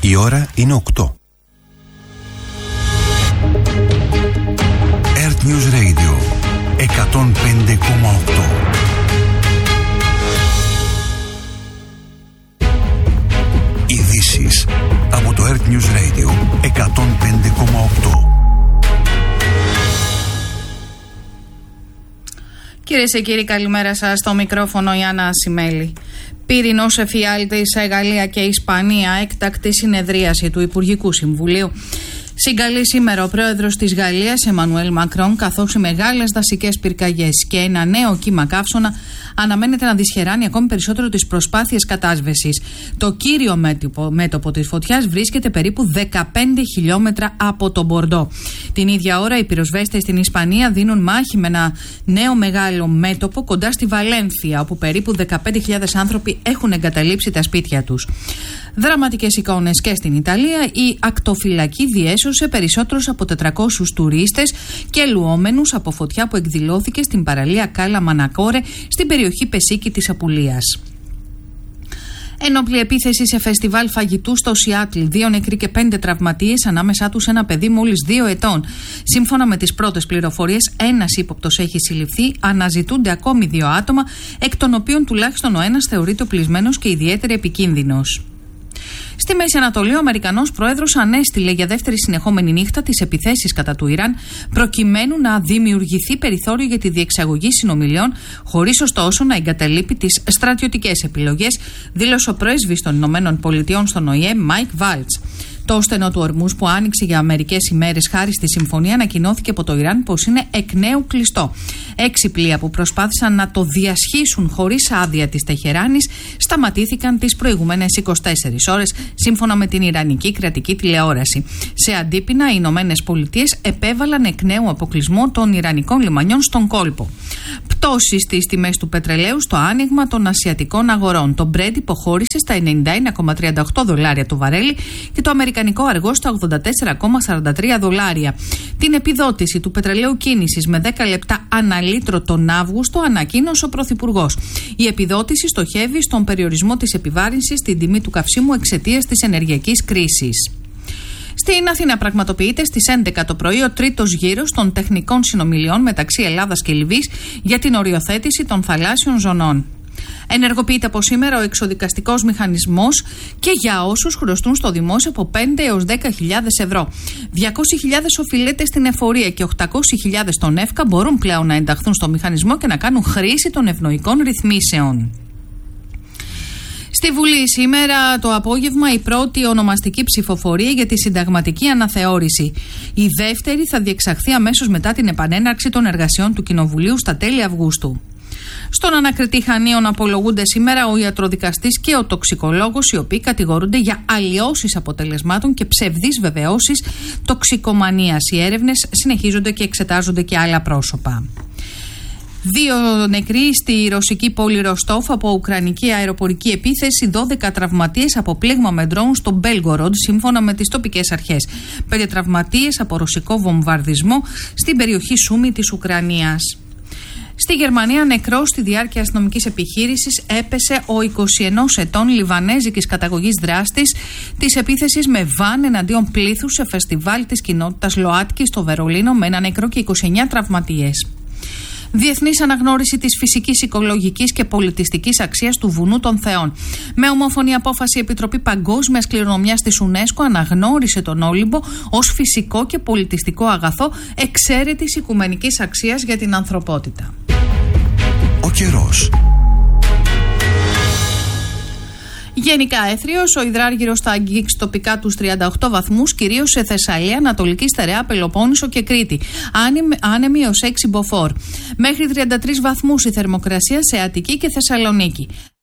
Η ώρα είναι 8. Earth News Radio 105,8. Ειδήσεις από το Earth News Radio 105,8. Κυρίες και κύριοι, καλημέρα σας. Στο μικρόφωνο η Άννα Ασημέλη. Πύρινος εφιάλτης σε Γαλλία και Ισπανία, έκτακτη συνεδρίαση του Υπουργικού Συμβουλίου. Συγκαλεί σήμερα ο πρόεδρος της Γαλλίας, Εμμανουέλ Μακρόν, καθώς οι μεγάλες δασικές πυρκαγιές και ένα νέο κύμα καύσωνα αναμένεται να δυσχεράνει ακόμη περισσότερο τις προσπάθειες κατάσβεσης. Το κύριο μέτωπο της φωτιάς βρίσκεται περίπου 15 χιλιόμετρα από τον Μπορντό. Την ίδια ώρα, οι πυροσβέστες στην Ισπανία δίνουν μάχη με ένα νέο μεγάλο μέτωπο κοντά στη Βαλένθια, όπου περίπου 15.000 άνθρωποι έχουν εγκαταλείψει τα σπίτια τους. Δραματικές εικόνες και στην Ιταλία. Η ακτοφυλακή διέσωσε περισσότερους από 400 τουρίστες και λουόμενους από φωτιά που εκδηλώθηκε στην παραλία Κάλα Μανακόρε στην περιοχή Πεσίκη της Απουλίας. Ένοπλη επίθεση σε φεστιβάλ φαγητού στο Σιάτλ. 2 νεκροί και 5 τραυματίες, ανάμεσά τους ένα παιδί μόλις 2 ετών. Σύμφωνα με τις πρώτες πληροφορίες, ένας ύποπτος έχει συλληφθεί. Αναζητούνται ακόμη 2 άτομα, εκ των οποίων τουλάχιστον ο ένας θεωρείται οπλισμένος και ιδιαίτερα επικίνδυνος. Στη Μέση Ανατολή, ο Αμερικανός πρόεδρος ανέστηλε για δεύτερη συνεχόμενη νύχτα τις επιθέσεις κατά του Ιράν, προκειμένου να δημιουργηθεί περιθώριο για τη διεξαγωγή συνομιλιών, χωρίς ωστόσο να εγκαταλείπει τις στρατιωτικές επιλογές, δήλωσε ο πρέσβης των ΗΠΑ στον ΟΗΕ, Μάικ Βάλτς. Το στενό του ορμούς που άνοιξε για μερικές ημέρες χάρη στη συμφωνία ανακοινώθηκε από το Ιράν πως είναι εκ νέου κλειστό. 6 πλοία που προσπάθησαν να το διασχίσουν χωρίς άδεια της Τεχεράνης σταματήθηκαν τις προηγούμενες 24 ώρες, σύμφωνα με την Ιρανική κρατική τηλεόραση. Σε αντίπεινα, οι Ηνωμένες Πολιτείες επέβαλαν εκ νέου αποκλεισμό των Ιρανικών λιμανιών στον κόλπο. Πτώση στις τιμές του πετρελαίου στο άνοιγμα των ασιατικών αγορών. Το Brent υποχώρησε στα $91,38 το βαρέλι και το αμερικανικό αργό στα $84,43. Την επιδότηση του πετρελαίου κίνησης με 10 λεπτά αναλύτρο τον Αύγουστο ανακοίνωσε ο Πρωθυπουργός. Η επιδότηση στοχεύει στον περιορισμό της επιβάρυνσης στην τιμή του καυσίμου εξαιτίας της ενεργειακής κρίσης. Στην Αθήνα πραγματοποιείται στις 11 το πρωί ο τρίτος γύρος των τεχνικών συνομιλιών μεταξύ Ελλάδας και Λιβύης για την οριοθέτηση των θαλάσσιων ζωνών. Ενεργοποιείται από σήμερα ο εξοδικαστικός μηχανισμός και για όσους χρωστούν στο δημόσιο από 5 έως 10.000 ευρώ. 200.000 οφειλέτες στην εφορία και 800.000 στον ΕΦΚΑ μπορούν πλέον να ενταχθούν στο μηχανισμό και να κάνουν χρήση των ευνοϊκών ρυθμίσεων. Στη Βουλή σήμερα το απόγευμα η πρώτη ονομαστική ψηφοφορία για τη συνταγματική αναθεώρηση. Η δεύτερη θα διεξαχθεί αμέσως μετά την επανέναρξη των εργασιών του Κοινοβουλίου στα τέλη Αυγούστου. Στον ανακριτή Χανίων απολογούνται σήμερα ο ιατροδικαστής και ο τοξικολόγος, οι οποίοι κατηγορούνται για αλλοιώσεις αποτελεσμάτων και ψευδείς βεβαιώσεις τοξικομανίας. Οι έρευνες συνεχίζονται και εξετάζονται και άλλα πρόσωπα. 2 νεκροί στη ρωσική πόλη Ροστόφ από ουκρανική αεροπορική επίθεση, 12 τραυματίες από πλήγμα με ντρόουν στο Μπέλγκοροντ, σύμφωνα με τις τοπικές αρχές. 5 τραυματίες από ρωσικό βομβαρδισμό στην περιοχή Σούμι της Ουκρανίας. Στη Γερμανία, νεκρός στη διάρκεια αστυνομικής επιχείρησης έπεσε ο 21 ετών λιβανέζικης καταγωγής δράστης της επίθεσης με βαν εναντίον πλήθους σε φεστιβάλ της κοινότητας ΛΟΑΤΚΙ στο Βερολίνο, με ένα νεκρό και 29 τραυματίες. Διεθνής αναγνώριση της φυσικής, οικολογικής και πολιτιστικής αξίας του Βουνού των Θεών. Με ομόφωνη απόφαση, η Επιτροπή Παγκόσμιας Κληρονομιάς της UNESCO αναγνώρισε τον Όλυμπο ως φυσικό και πολιτιστικό αγαθό εξαίρετης οικουμενικής αξίας για την ανθρωπότητα. Ο καιρός. Γενικά έθριος, ο υδράργυρος θα αγγίξει τοπικά τους 38 βαθμούς, κυρίως σε Θεσσαλία, Ανατολική Στερεά, Πελοπόννησο και Κρήτη. Άνεμοι ως 6 μποφόρ. Μέχρι 33 βαθμούς η θερμοκρασία σε Αττική και Θεσσαλονίκη.